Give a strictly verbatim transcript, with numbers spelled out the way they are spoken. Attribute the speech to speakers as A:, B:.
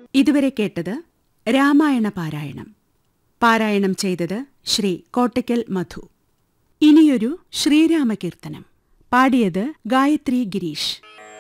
A: ഇതുവരെ കേട്ടത് രാമായണ പാരായണം. പാരായണം ചെയ്തത് ശ്രീ കോട്ടയ്ക്കൽ മധു. ഇനിയൊരു ശ്രീരാമകീർത്തനം. പാടിയത് ഗായത്രി ഗിരീഷ്.